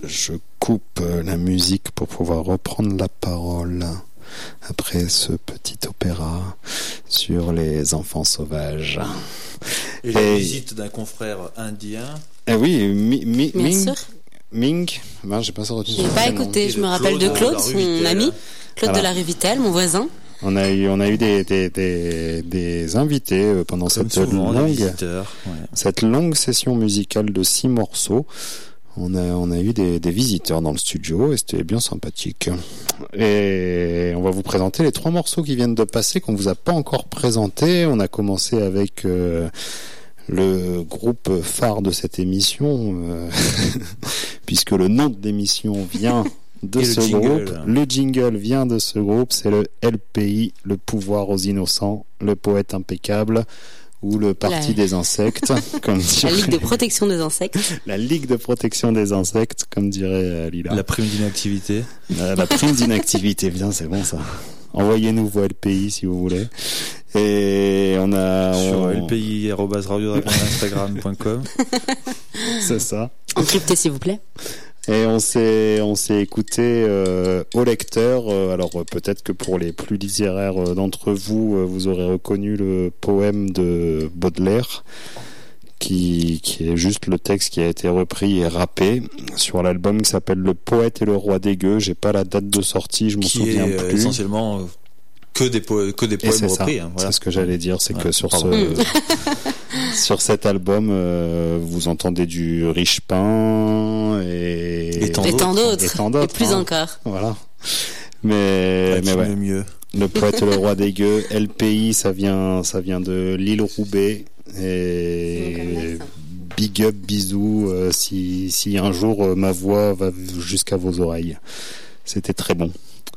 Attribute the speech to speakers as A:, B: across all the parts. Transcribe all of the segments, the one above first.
A: je coupe la musique pour pouvoir reprendre la parole après ce petit opéra sur les enfants sauvages.
B: Et la visite d'un confrère indien.
A: Eh oui, Ming.
C: Ben,
A: j'ai pas sorti.
C: J'ai pas écouté, je me rappelle de Claude, son ami, Claude de la Rue Vitel, mon voisin.
A: On a eu des invités pendant cette longue session musicale de 6 morceaux. On a eu des visiteurs dans le studio et c'était bien sympathique. Et on va vous présenter les 3 morceaux qui viennent de passer qu'on vous a pas encore présentés. On a commencé avec le groupe phare de cette émission, puisque le nom de l'émission vient de ce groupe. Le jingle vient de ce groupe, c'est le LPI, le pouvoir aux innocents, le poète impeccable, ou le parti des insectes, comme dirait...
C: La Ligue de protection des insectes.
A: La Ligue de protection des insectes, comme dirait Lila.
B: La prime d'inactivité.
A: La prime d'inactivité, bien, c'est bon ça. Envoyez-nous vos LPI si vous voulez. Et on a...
B: Sur lpi@radiodragon.instagram.com.
A: C'est ça.
C: Encryptez s'il vous plaît.
A: Et on s'est écouté au lecteur. Alors peut-être que pour les plus littéraires d'entre vous, vous aurez reconnu le poème de Baudelaire, qui est juste le texte qui a été repris et rappé sur l'album qui s'appelle Le Poète et le Roi des Gueux. J'ai pas la date de sortie, je m'en souviens plus.
B: Qui est essentiellement que des poèmes repris.
A: Hein, voilà. C'est ce que j'allais dire, c'est que sur sur cet album, vous entendez du Richepin et
C: tant d'autres. Et plus encore.
A: Voilà. Mais ouais.
B: Mieux.
A: Le Poète et le Roi des Gueux, LPI, ça vient de l'île Roubaix. Et big up, bisous, si un jour ma voix va jusqu'à vos oreilles. C'était très bon.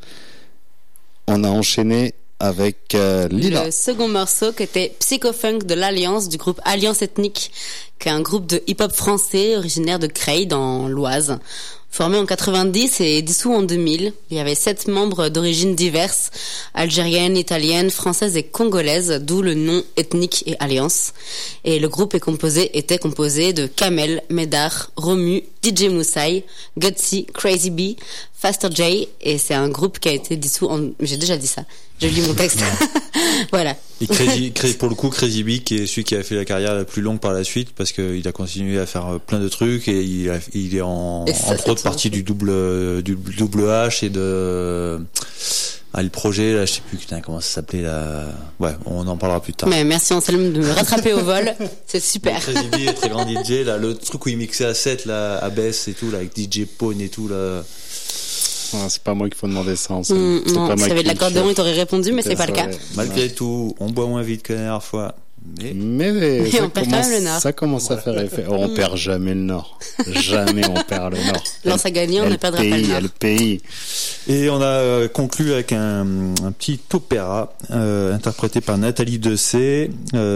A: On a enchaîné avec Lila.
C: Le second morceau qui était Psychofunk de l'Alliance, du groupe Alliance Ethnique, qui est un groupe de hip-hop français originaire de Creil dans l'Oise. Formé en 90 et dissous en 2000, il y avait 7 membres d'origines diverses, algériennes, italiennes, françaises et congolaises, d'où le nom Ethnique et Alliance. Et le groupe était composé de Kamel, Médard, Romu, DJ Moussaï, Gutsy, Crazy B, Faster J, et c'est un groupe qui a été dissous en... J'ai déjà dit ça. Je lis mon texte. Voilà.
B: Et pour le coup, Crazy B, qui est celui qui a fait la carrière la plus longue par la suite, parce qu'il a continué à faire plein de trucs, et il est entre autres partie du double H et de... le projet, là, je sais plus comment ça s'appelait, là. Ouais, on en parlera plus tard.
C: Mais merci Anselme de me rattraper au vol. C'est super.
B: Crazy B est très grand DJ, là, le truc où il mixait à 7, là, à baisse et tout, là, avec DJ Pone et tout, là.
A: C'est pas moi qu'il faut demander ça.
C: Non, si avait de l'accordéon, il t'aurait répondu, mais c'est pas le cas.
B: Malgré tout, on boit moins vite que la dernière fois.
A: Mais
C: on perd quand même le Nord.
A: Ça commence à faire effet. On perd jamais le Nord. Jamais on perd le Nord.
C: Lance à gagner, on ne perdra pas le Nord.
A: Le pays.
B: Et on a conclu avec un petit opéra interprété par Nathalie Dessay,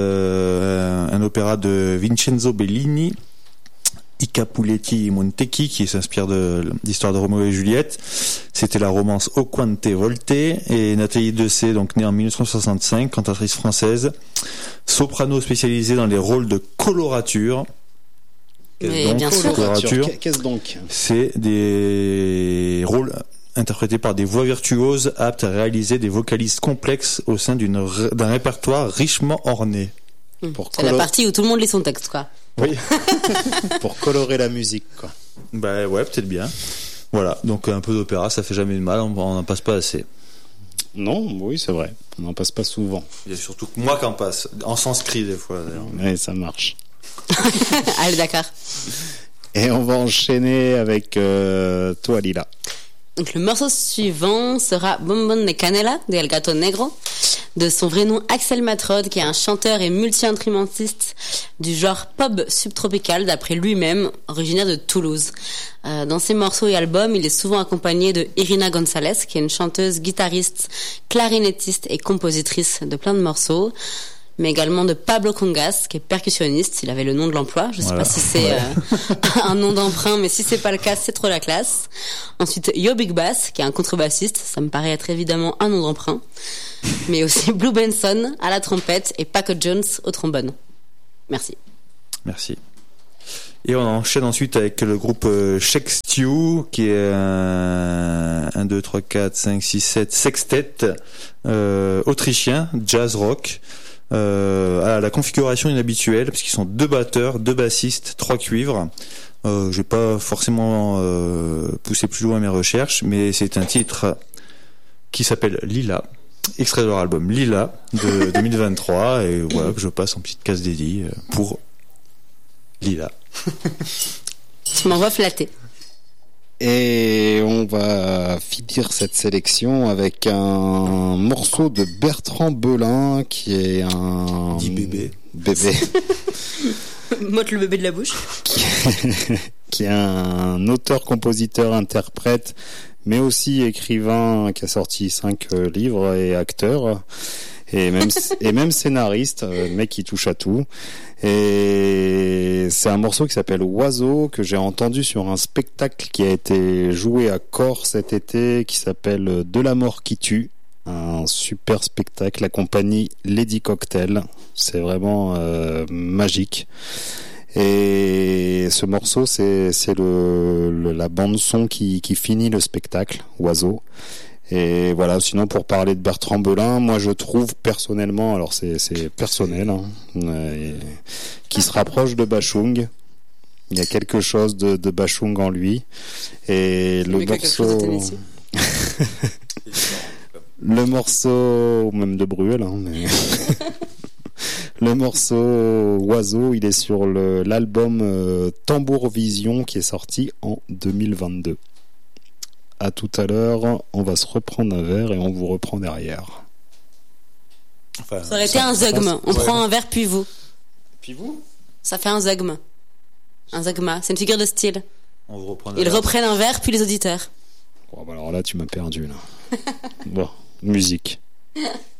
B: un opéra de Vincenzo Bellini, I Capuletti Montecchi, qui s'inspire de l'histoire de Roméo et Juliette. C'était la romance O Quante Volte, et Nathalie Dessay, donc née en 1965, cantatrice française, soprano spécialisée dans les rôles de colorature.
A: Qu'est-ce donc?
B: C'est des rôles interprétés par des voix virtuoses aptes à réaliser des vocalises complexes au sein d'un répertoire richement orné.
C: C'est la partie où tout le monde lit son texte, quoi.
A: Oui. Pour colorer la musique, quoi.
B: Bah ouais, peut-être bien. Voilà, donc un peu d'opéra, ça fait jamais de mal, on n'en passe pas assez.
A: Non, oui, c'est vrai. On n'en passe pas souvent.
B: Il y a surtout que moi qui en passe, en sanskrit des fois d'ailleurs.
A: Mais ça marche.
C: Allez, d'accord.
A: Et on va enchaîner avec toi, Lila.
C: Donc le morceau suivant sera Bombón de Canela de El Gato Negro, de son vrai nom Axel Matrod, qui est un chanteur et multi-instrumentiste du genre pop subtropical d'après lui-même, originaire de Toulouse. Dans ses morceaux et albums, il est souvent accompagné de Irina Gonzalez, qui est une chanteuse, guitariste, clarinettiste et compositrice de plein de morceaux, mais également de Pablo Congas, qui est percussionniste. Il avait le nom de l'emploi. Je sais pas si c'est un nom d'emprunt, mais si c'est pas le cas, c'est trop la classe. Ensuite, Yo Big Bass, qui est un contrebassiste. Ça me paraît être évidemment un nom d'emprunt. Mais aussi Blue Benson à la trompette et Paco Jones au trombone. Merci.
B: Merci. Et on enchaîne ensuite avec le groupe Shake Stew, qui est un 2, 3, 4, 5, 6, 7 sextet autrichien, jazz rock, à la configuration inhabituelle, parce qu'ils sont 2 batteurs, 2 bassistes, 3 cuivres. J'ai pas forcément poussé plus loin mes recherches, mais c'est un titre qui s'appelle Lila, extrait de leur album Lila de 2023, et voilà que je passe en petite case dédiée pour Lila.
C: Tu m'envoies flatter.
A: Et on va finir cette sélection avec un morceau de Bertrand Belin qui est un...
B: Dit bébé.
A: Bébé.
C: Motte le bébé de la bouche.
A: Qui est un auteur, compositeur, interprète, mais aussi écrivain qui a sorti 5 livres et acteur. Et même scénariste, le mec qui touche à tout. Et c'est un morceau qui s'appelle Oiseau, que j'ai entendu sur un spectacle qui a été joué à Corps cet été, qui s'appelle De la mort qui tue. Un super spectacle, la compagnie Lady Cocktail. C'est vraiment magique. Et ce morceau, c'est la bande son qui finit le spectacle, Oiseau. Et voilà, sinon pour parler de Bertrand Belin, moi je trouve personnellement, alors c'est personnel, hein, qui se rapproche de Bashung. Il y a quelque chose de Bashung en lui. Et le morceau... le morceau, même de Bruel, hein, mais... Le morceau Oiseau, il est sur l'album Tambour Vision qui est sorti en 2022. À tout à l'heure, on va se reprendre un verre et on vous reprend derrière.
C: Enfin, ça aurait été un zeugme. On prend un verre puis vous.
A: Puis vous ?
C: Ça fait un zeugme. Un zeugma, c'est une figure de style.
B: On vous reprend
C: Ils reprennent un verre puis les auditeurs.
A: Bon, alors là, tu m'as perdu là. Bon, musique.